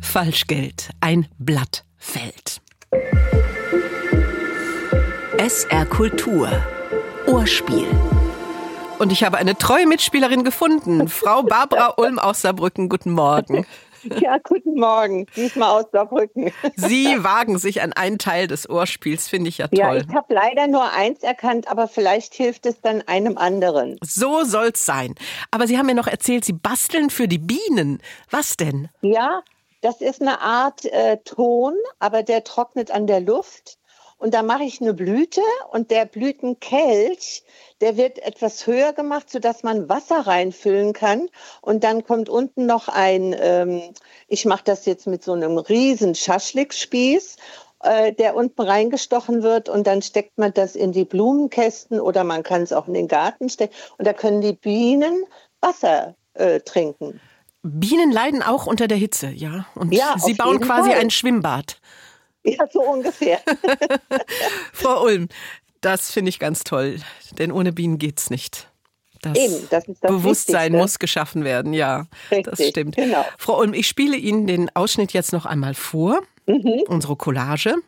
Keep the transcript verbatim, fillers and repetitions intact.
Falschgeld, ein Blatt fällt. S R Kultur. Ohrspiel. Und ich habe eine treue Mitspielerin gefunden. Frau Barbara Ulm aus Saarbrücken, guten Morgen. Ja, guten Morgen. Diesmal aus Saarbrücken. Sie wagen sich an einen Teil des Ohrspiels, finde ich ja toll. Ja, ich habe leider nur eins erkannt, aber vielleicht hilft es dann einem anderen. So soll's sein. Aber Sie haben mir noch erzählt, Sie basteln für die Bienen. Was denn? Ja, das ist eine Art äh, Ton, aber der trocknet an der Luft. Und da mache ich eine Blüte und der Blütenkelch, der wird etwas höher gemacht, sodass man Wasser reinfüllen kann. Und dann kommt unten noch ein, ähm, ich mache das jetzt mit so einem riesen Schaschlikspieß, äh, der unten reingestochen wird. Und dann steckt man das in die Blumenkästen oder man kann es auch in den Garten stecken. Und da können die Bienen Wasser äh, trinken. Bienen leiden auch unter der Hitze, ja? Und ja, Sie bauen quasi Fall. ein Schwimmbad. Ja, so ungefähr. Frau Ulm, das finde ich ganz toll, denn ohne Bienen geht's nicht. Das, Eben, das ist das Bewusstsein Wichtigste. muss geschaffen werden, ja. Richtig, das stimmt. Genau. Frau Ulm, ich spiele Ihnen den Ausschnitt jetzt noch einmal vor, mhm. unsere Collage.